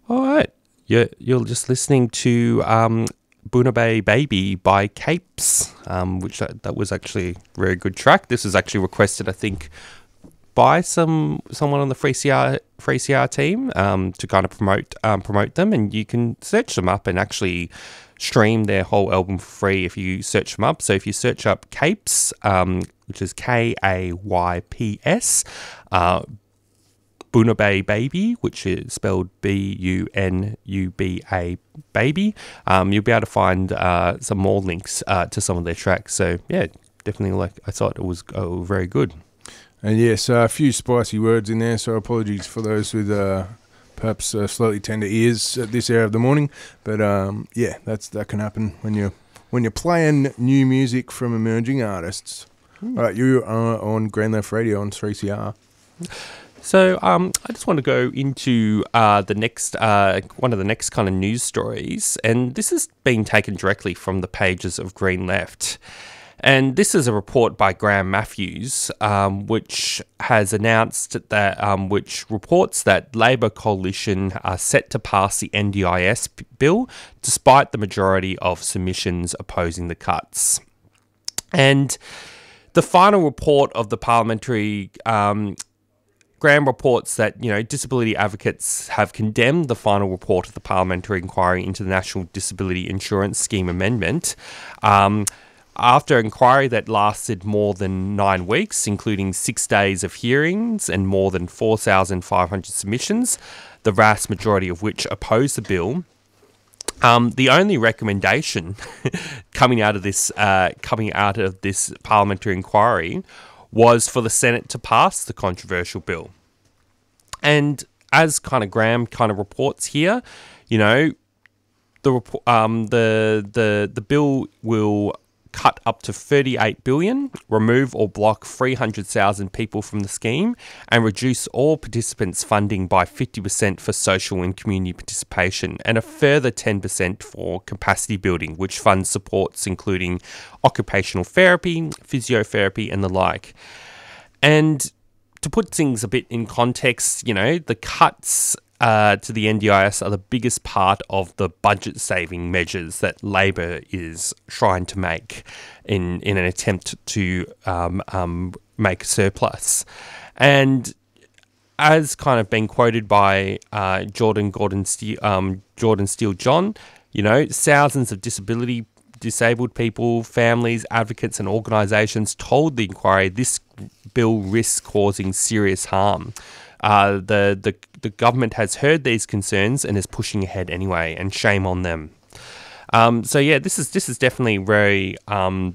All right. You're just listening to Bunabay Baby by Capes, which that was actually a very good track. This was actually requested, I think, by someone on the 3CR team to kind of promote them, and you can search them up and actually stream their whole album for free if you search them up. So if you search up Capes, which is Kayps, Bunabay Baby, which is spelled Bunuba Baby, you'll be able to find some more links to some of their tracks. So yeah, definitely, I thought it was very good. And yes, a few spicy words in there, so apologies for those with perhaps slightly tender ears at this hour of the morning. But yeah, that can happen when you're playing new music from emerging artists. All right, you are on Grand Left Radio on 3CR. So I just want to go into the next one of the next kind of news stories, and this is being taken directly from the pages of Green Left. And this is a report by Graham Matthews, which has announced that, which reports that Labor coalition are set to pass the NDIS bill, despite the majority of submissions opposing the cuts. And the final report of the parliamentary Graham reports that, disability advocates have condemned the final report of the parliamentary inquiry into the National Disability Insurance Scheme amendment. After inquiry that lasted more than 9 weeks, including 6 days of hearings and more than 4,500 submissions, the vast majority of which opposed the bill, the only recommendation coming out of this parliamentary inquiry was for the Senate to pass the controversial bill. And as kind of Graham kind of reports here, the bill will cut up to $38 billion, remove or block 300,000 people from the scheme, and reduce all participants' funding by 50% for social and community participation, and a further 10% for capacity building, which funds supports including occupational therapy, physiotherapy, and the like. And to put things a bit in context, the cuts to the NDIS are the biggest part of the budget-saving measures that Labor is trying to make in an attempt to make a surplus. And as kind of been quoted by Jordan Steele John, thousands of disabled people, families, advocates and organisations told the inquiry this bill risks causing serious harm. The government has heard these concerns and is pushing ahead anyway, and shame on them. So yeah, this is definitely very a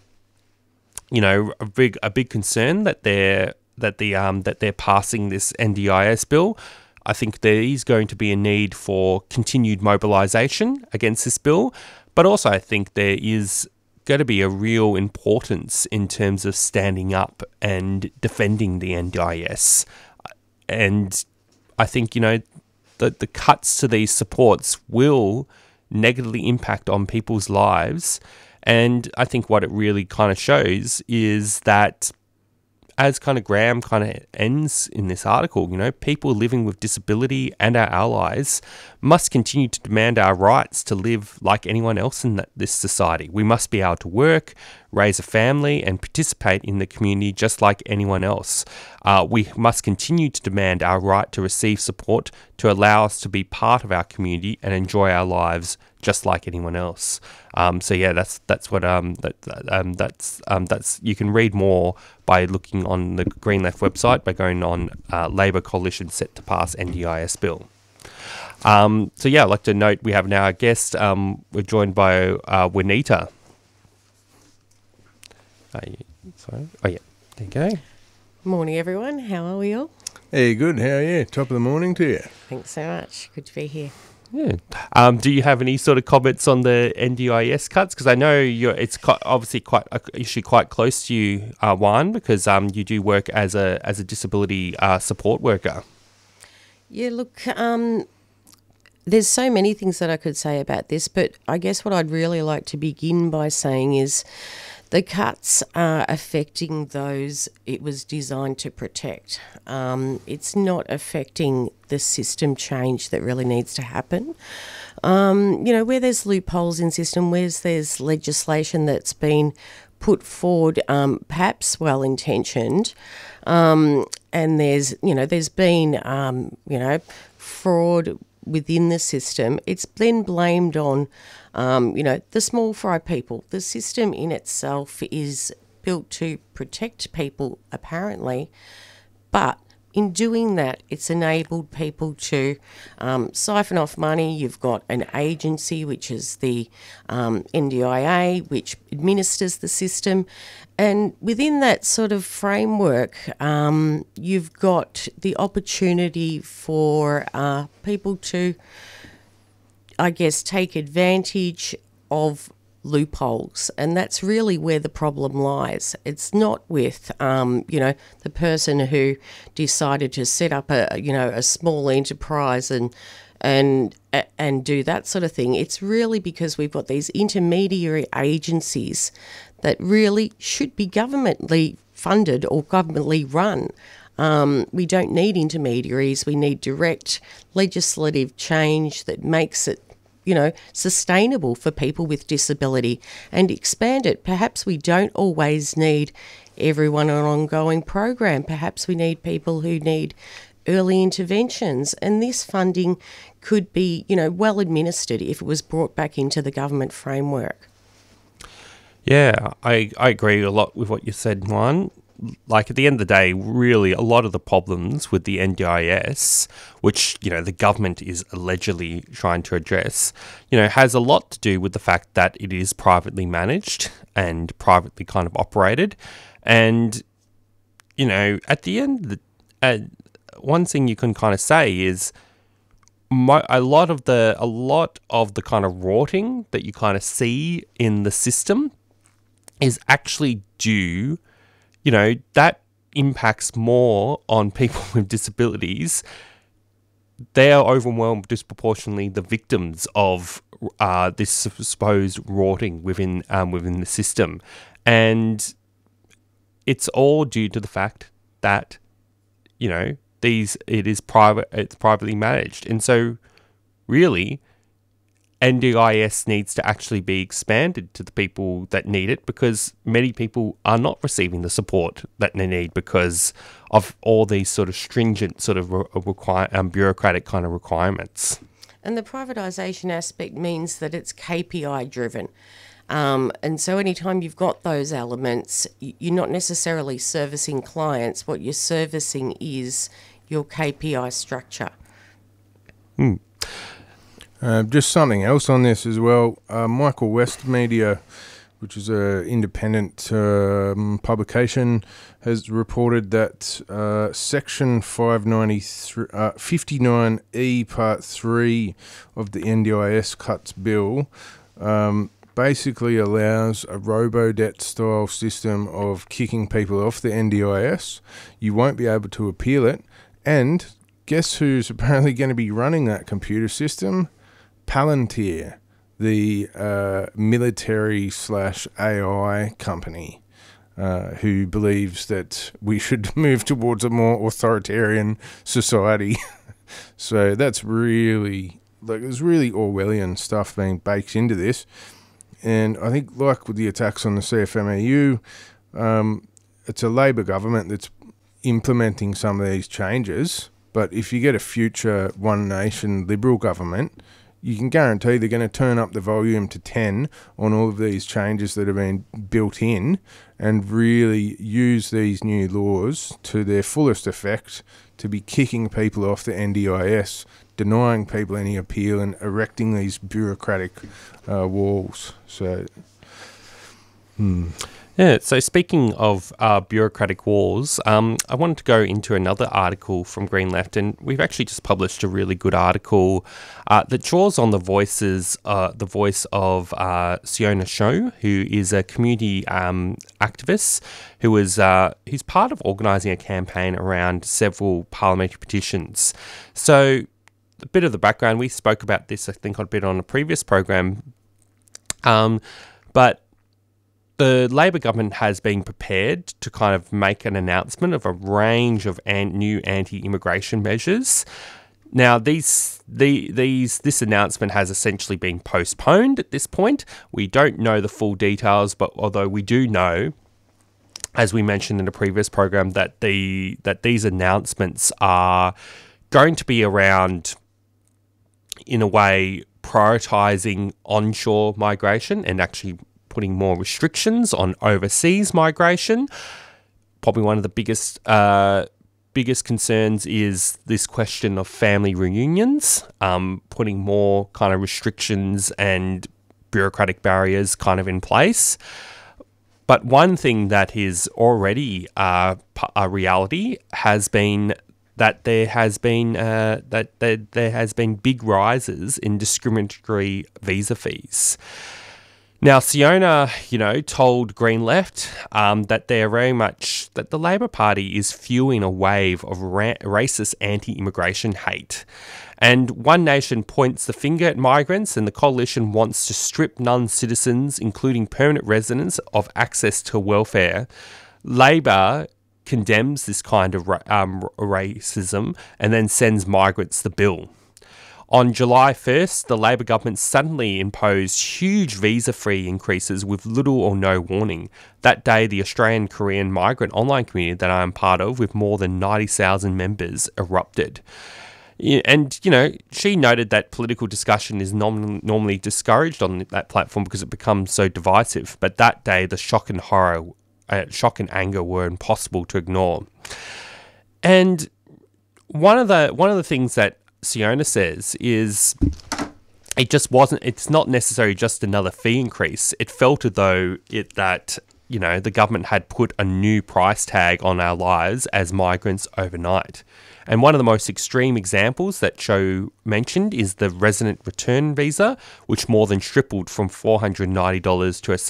big concern that they're passing this NDIS bill. I think there is going to be a need for continued mobilisation against this bill, but also I think there is going to be a real importance in terms of standing up and defending the NDIS. And I think, the cuts to these supports will negatively impact on people's lives. And I think what it really kind of shows is that, as kind of Graham kind of ends in this article, people living with disability and our allies must continue to demand our rights to live like anyone else in this society. We must be able to work, raise a family, and participate in the community just like anyone else. We must continue to demand our right to receive support to allow us to be part of our community and enjoy our lives just like anyone else. So yeah, that's what that's you can read more by looking on the Green Left website by going on Labor coalition set to pass NDIS bill. So yeah, I'd like to note we have now a guest. We're joined by Juanita. Sorry. Oh yeah, there you go. Morning, everyone. How are we all? Hey, good. How are you? Top of the morning to you. Thanks so much. Good to be here. Yeah. Do you have any sort of comments on the NDIS cuts? Because I know it's obviously quite close to you, Juan, because you do work as a disability support worker. Yeah, look, there's so many things that I could say about this, but I guess what I'd really like to begin by saying is The cuts are affecting those it was designed to protect. It's not affecting the system change that really needs to happen. Where there's loopholes in system, where there's legislation that's been put forward, perhaps well-intentioned, and there's been, fraud within the system, it's then blamed on, the small fry people. The system in itself is built to protect people, apparently, but in doing that, it's enabled people to siphon off money. You've got an agency, which is the NDIA, which administers the system. And within that sort of framework, you've got the opportunity for people to, I guess, take advantage of loopholes, and that's really where the problem lies. It's not with the person who decided to set up a small enterprise and do that sort of thing. It's really because we've got these intermediary agencies that really should be governmentally funded or governmentally run. We don't need intermediaries. We need direct legislative change that makes it sustainable for people with disability and expand it. Perhaps we don't always need everyone on an ongoing program. Perhaps we need people who need early interventions, and this funding could be, well administered if it was brought back into the government framework. Yeah, I agree a lot with what you said, Juan. Like, at the end of the day, really, a lot of the problems with the NDIS, which, the government is allegedly trying to address, has a lot to do with the fact that it is privately managed and privately kind of operated. And, at the end, one thing you can kind of say is a lot of the kind of rorting that you kind of see in the system is actually due. That impacts more on people with disabilities. They are overwhelmed disproportionately the victims of this supposed rorting within the system, and it's all due to the fact that it's privately managed, and so really, NDIS needs to actually be expanded to the people that need it, because many people are not receiving the support that they need because of all these sort of stringent sort of bureaucratic kind of requirements. And the privatisation aspect means that it's KPI driven. And so anytime you've got those elements, you're not necessarily servicing clients. What you're servicing is your KPI structure. Just something else on this as well. Michael West Media, which is an independent publication, has reported that Section 59E Part 3 of the NDIS Cuts Bill basically allows a robo-debt style system of kicking people off the NDIS. You won't be able to appeal it. And guess who's apparently going to be running that computer system? Palantir, the military/AI company, who believes that we should move towards a more authoritarian society. So that's really, there's really Orwellian stuff being baked into this. And I think, like with the attacks on the CFMEU, it's a Labor government that's implementing some of these changes. But if you get a future One Nation Liberal government, you can guarantee they're going to turn up the volume to 10 on all of these changes that have been built in and really use these new laws to their fullest effect to be kicking people off the NDIS, denying people any appeal and erecting these bureaucratic walls. So, Yeah, so speaking of bureaucratic walls, I wanted to go into another article from Green Left, and we've actually just published a really good article that draws on the voice of Siona Show, who is a community activist who's part of organising a campaign around several parliamentary petitions. So a bit of the background, we spoke about this, I think, a bit on a previous program, but the Labor government has been prepared to kind of make an announcement of a range of new anti-immigration measures. Now, this announcement has essentially been postponed at this point. We don't know the full details, but although we do know, as we mentioned in the previous program, that these announcements are going to be around, in a way, prioritising onshore migration and actually putting more restrictions on overseas migration. Probably one of the biggest concerns is this question of family reunions, putting more kind of restrictions and bureaucratic barriers kind of in place. But one thing that is already a reality has been that there has been big rises in discriminatory visa fees. Now, Siona, told Green Left that they're very much that the Labor Party is fueling a wave of racist anti-immigration hate. And One Nation points the finger at migrants, and the coalition wants to strip non-citizens, including permanent residents, of access to welfare. Labor condemns this kind of racism and then sends migrants the bill. On July 1st, the Labor government suddenly imposed huge visa-free increases with little or no warning. That day, the Australian Korean migrant online community that I am part of, with more than 90,000 members, erupted. And, she noted that political discussion is normally discouraged on that platform because it becomes so divisive. But that day, the shock and anger were impossible to ignore. And one of the things that Siona says is it's not necessarily just another fee increase. It felt as though the government had put a new price tag on our lives as migrants overnight. And one of the most extreme examples that Cho mentioned is the resident return visa, which more than tripled from $490 to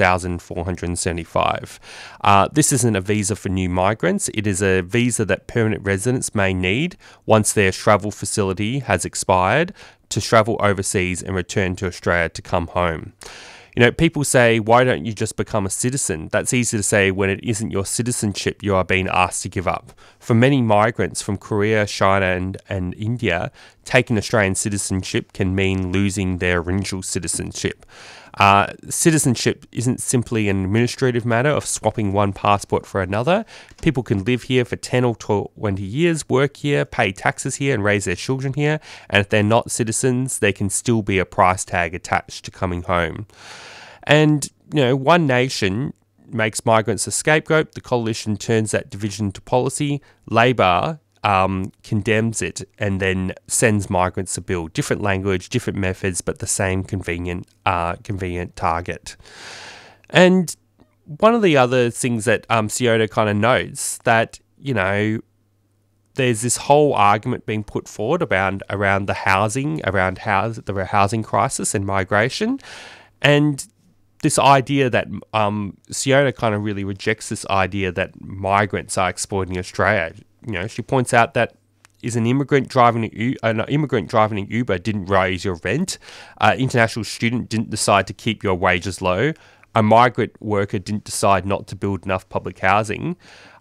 $1,475. This isn't a visa for new migrants. It is a visa that permanent residents may need once their travel facility has expired to travel overseas and return to Australia to come home. People say, why don't you just become a citizen? That's easy to say when it isn't your citizenship you are being asked to give up. For many migrants from Korea, China and India, taking Australian citizenship can mean losing their original citizenship. Citizenship isn't simply an administrative matter of swapping one passport for another. People can live here for 10 or 20 years, work here, pay taxes here and raise their children here. And if they're not citizens, there can still be a price tag attached to coming home. And, One Nation makes migrants a scapegoat. The coalition turns that division to policy. Labor condemns it and then sends migrants a bill. Different language, different methods, but the same convenient target. And one of the other things that Siona kind of notes that, there's this whole argument being put forward around the housing crisis and migration. And this idea that Siona kind of really rejects this idea that migrants are exploiting Australia. She points out that an immigrant driving an Uber didn't raise your rent. International student didn't decide to keep your wages low. A migrant worker didn't decide not to build enough public housing.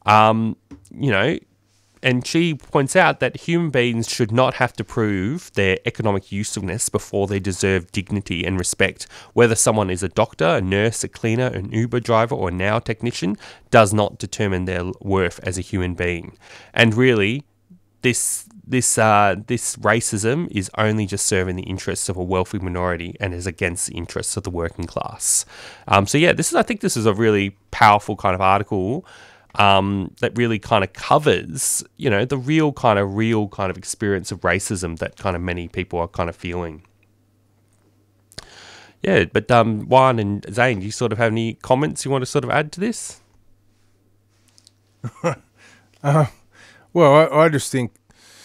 And she points out that human beings should not have to prove their economic usefulness before they deserve dignity and respect. Whether someone is a doctor, a nurse, a cleaner, an Uber driver, or a now technician does not determine their worth as a human being. And really, this racism is only just serving the interests of a wealthy minority and is against the interests of the working class. I think this is a really powerful kind of article. That really kind of covers, the real kind of experience of racism that kind of many people are kind of feeling. Yeah, but Juan and Zane, do you sort of have any comments you want to sort of add to this? Well, I just think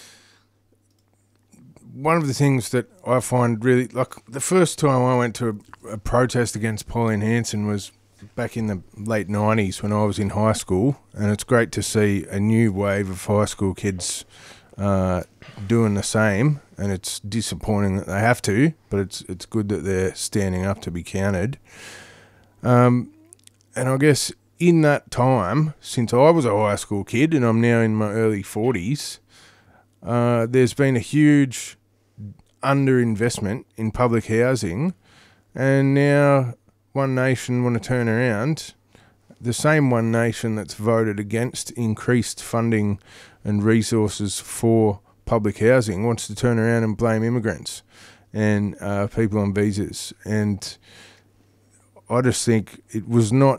one of the things that I find really, like the first time I went to a protest against Pauline Hanson was back in the late 90s when I was in high school, and it's great to see a new wave of high school kids doing the same, and it's disappointing that they have to, but it's good that they're standing up to be counted. And and I guess in that time, since I was a high school kid and I'm now in my early 40s, there's been a huge underinvestment in public housing, and now One Nation want to turn around. The same One Nation that's voted against increased funding and resources for public housing wants to turn around and blame immigrants and people on visas. And I just think it was not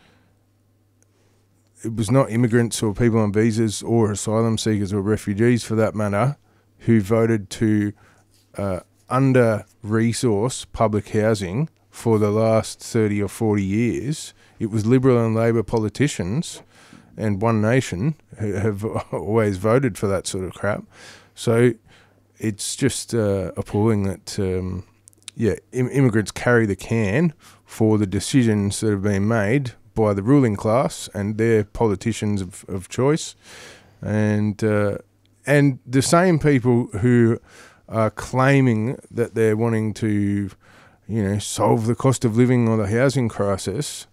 immigrants or people on visas or asylum seekers or refugees, for that matter, who voted to under-resource public housing for the last 30 or 40 years. It was Liberal and Labor politicians and One Nation who have always voted for that sort of crap. So it's just appalling that, immigrants carry the can for the decisions that have been made by the ruling class and their politicians of choice. And the same people who are claiming that they're wanting to, solve the cost of living or the housing crisis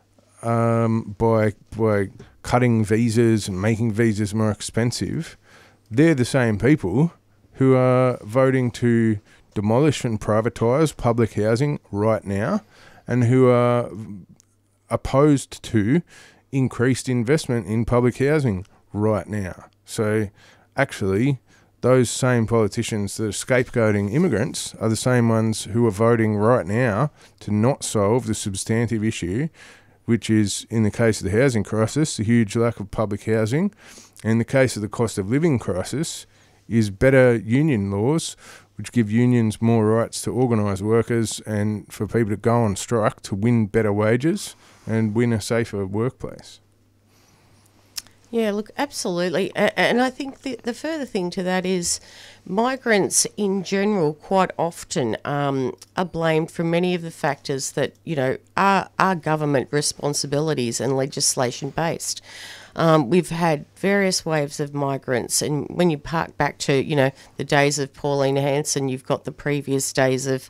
by cutting visas and making visas more expensive, they're the same people who are voting to demolish and privatise public housing right now, and who are opposed to increased investment in public housing right now. So actually, those same politicians that are scapegoating immigrants are the same ones who are voting right now to not solve the substantive issue, which is, in the case of the housing crisis, the huge lack of public housing. In the case of the cost of living crisis, is better union laws, which give unions more rights to organise workers and for people to go on strike to win better wages and win a safer workplace. Yeah, look, absolutely. And I think the further thing to that is migrants in general quite often are blamed for many of the factors that, are government responsibilities and legislation based. We've had various waves of migrants, and when you park back to, the days of Pauline Hanson, you've got the previous days of,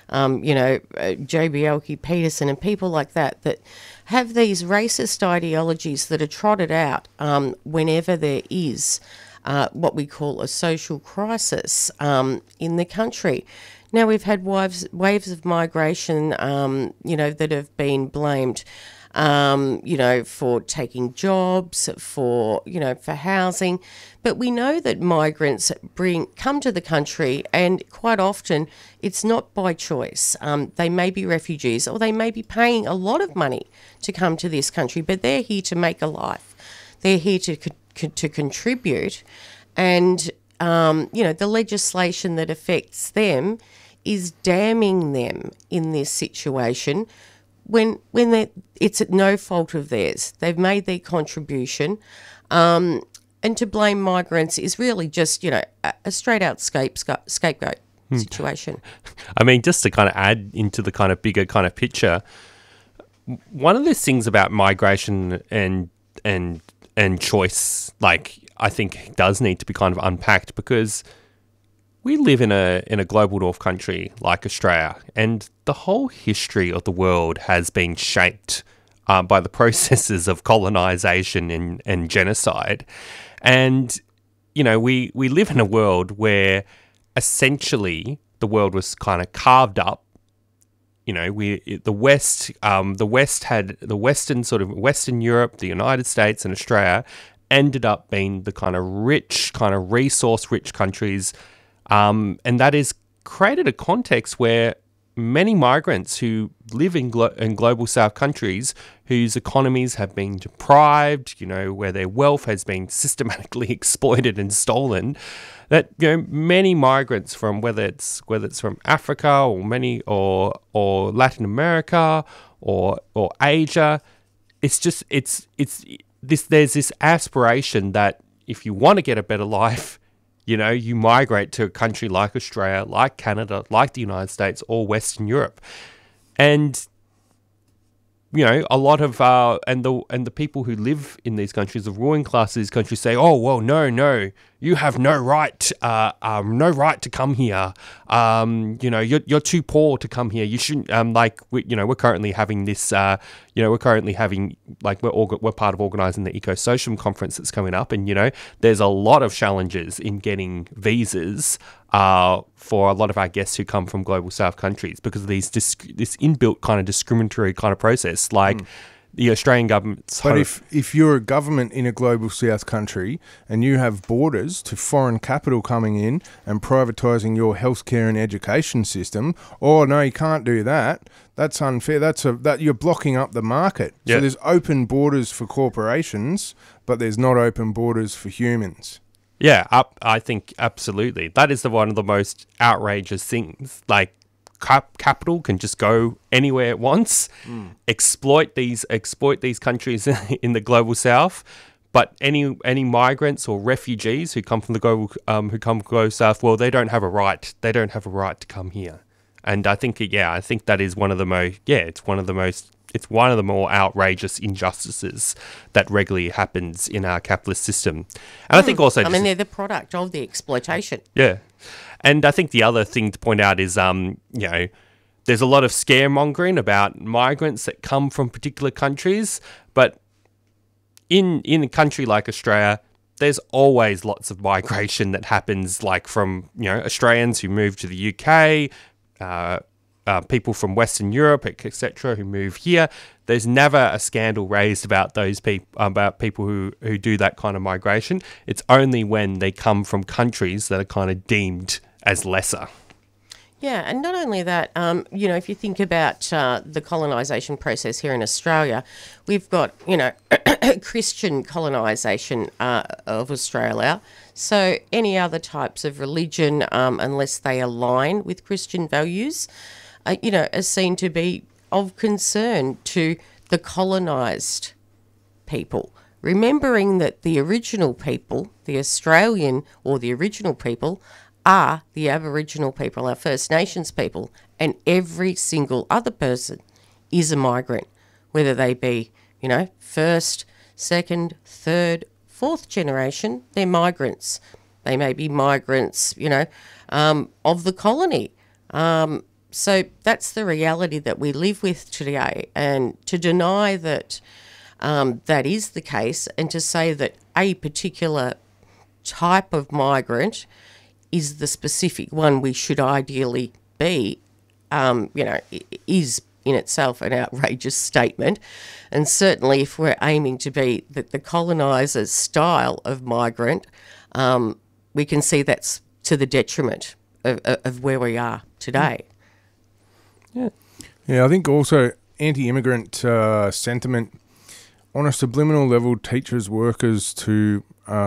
JB Peterson and people like that have these racist ideologies that are trotted out whenever there is what we call a social crisis in the country. Now, we've had waves of migration, that have been blamed, for taking jobs, for housing. But we know that migrants come to the country, and quite often it's not by choice. They may be refugees, or they may be paying a lot of money to come to this country, but they're here to make a life. They're here to contribute. And, the legislation that affects them is damning them in this situation when it's at no fault of theirs. They've made their contribution. And to blame migrants is really just, a straight-out scapegoat situation. I mean, just to kind of add into the kind of bigger kind of picture, one of the things about migration and choice, I think does need to be kind of unpacked, because we live in a global north country like Australia, and the whole history of the world has been shaped by the processes of colonisation and genocide. And, we live in a world where essentially the world was kind of carved up. The Western Europe, the United States and Australia ended up being the kind of rich, kind of resource-rich countries. And that has created a context where many migrants who live in global south countries, whose economies have been deprived, where their wealth has been systematically exploited and stolen, that many migrants from whether it's from Africa or Latin America or Asia, there's this aspiration that if you want to get a better life, you migrate to a country like Australia, like Canada, like the United States, or Western Europe. And a lot of and the people who live in these countries, the ruling class of these countries, say, "Oh well, no, you have no right, to come here. You're too poor to come here. You shouldn't." We're currently having this. We're part of organising the Eco-Socium conference that's coming up, and there's a lot of challenges in getting visas for a lot of our guests who come from global south countries because of this inbuilt kind of discriminatory kind of process, like the Australian government's. But if you're a government in a global south country and you have borders to foreign capital coming in and privatising your healthcare and education system, oh no, you can't do that. That's unfair. That you're blocking up the market. Yeah. So there's open borders for corporations, but there's not open borders for humans. Yeah, I think absolutely. That is one of the most outrageous things. Like, capital can just go anywhere it wants, exploit these countries in the global south. But any migrants or refugees who come from the global south, well, they don't have a right. They don't have a right to come here. And I think that is one of the most. Yeah, it's one of the more outrageous injustices that regularly happens in our capitalist system. And I think also... they're the product of the exploitation. Yeah. And I think the other thing to point out is, there's a lot of scaremongering about migrants that come from particular countries. But in a country like Australia, there's always lots of migration that happens, like from, Australians who move to the UK, people from Western Europe, etc., who move here. There's never a scandal raised about those people who do that kind of migration. It's only when they come from countries that are kind of deemed as lesser. Yeah, and not only that, if you think about the colonisation process here in Australia, we've got, Christian colonisation of Australia. So any other types of religion, unless they align with Christian values, are seen to be of concern to the colonised people. Remembering that the original people, the Australian or the original people, are the Aboriginal people, our First Nations people, and every single other person is a migrant, whether they be, first, second, third, fourth generation, they're migrants. They may be migrants, of the colony. So that's the reality that we live with today. And to deny that that is the case, and to say that a particular type of migrant is the specific one we should ideally be, is in itself an outrageous statement. And certainly if we're aiming to be the coloniser's style of migrant, we can see that's to the detriment of where we are today. Yeah, I think also anti-immigrant sentiment on a subliminal level teaches workers to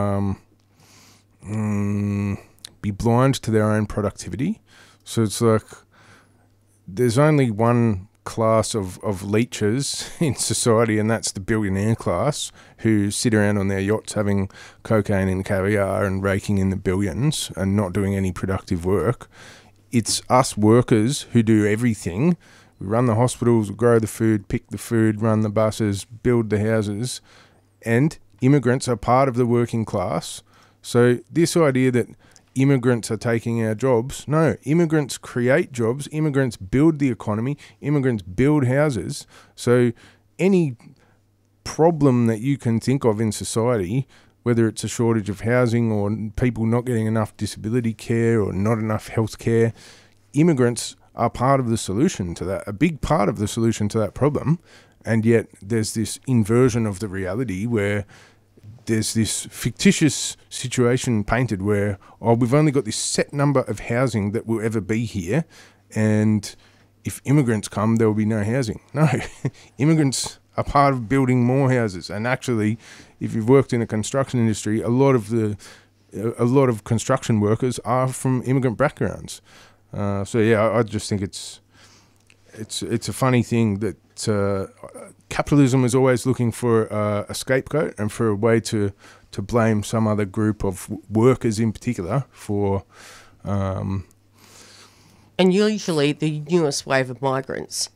be blind to their own productivity. So it's like there's only one class of leechers in society, and that's the billionaire class who sit around on their yachts having cocaine and caviar and raking in the billions and not doing any productive work. It's us workers who do everything. We run the hospitals, grow the food, pick the food, run the buses, build the houses, and immigrants are part of the working class. So this idea that immigrants are taking our jobs, no, immigrants create jobs, immigrants build the economy, immigrants build houses. So any problem that you can think of in society, whether it's a shortage of housing or people not getting enough disability care or not enough health care, immigrants are part of the solution to that, a big part of the solution to that problem. And yet there's this inversion of the reality where there's this fictitious situation painted where, we've only got this set number of housing that will ever be here, and if immigrants come, there will be no housing. No, immigrants are part of building more houses. And actually, if you've worked in the construction industry, a lot of construction workers are from immigrant backgrounds. So yeah, I just think it's a funny thing that capitalism is always looking for a scapegoat and for a way to blame some other group of workers in particular for... And usually the newest wave of migrants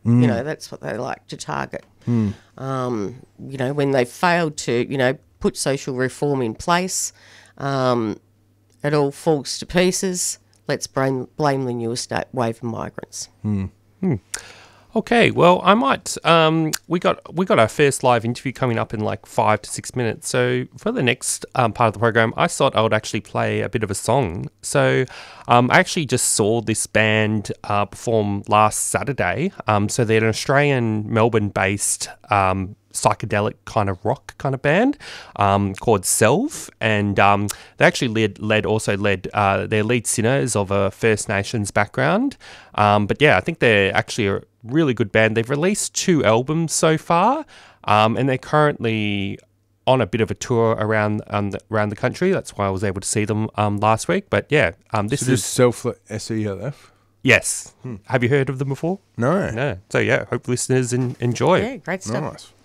You know, that's what they like to target. You know, when they failed to, you know, put social reform in place, it all falls to pieces. Let's blame the new estate wave of migrants. Okay, well, I might. We got our first live interview coming up in like 5 to 6 minutes. So for the next part of the program, I thought I would actually play a bit of a song. So I actually just saw this band perform last Saturday. So they're an Australian, Melbourne-based psychedelic kind of rock kind of band called Self, and they actually led their lead singer is of a First Nations background, but yeah, I think they're actually a really good band. They've released 2 albums so far, and they're currently on a bit of a tour around the country. That's why I was able to see them last week. But yeah, this is Self, SELF. Yes. Have you heard of them before? No. No. So yeah, hope listeners enjoy. Yeah, great stuff. Nice.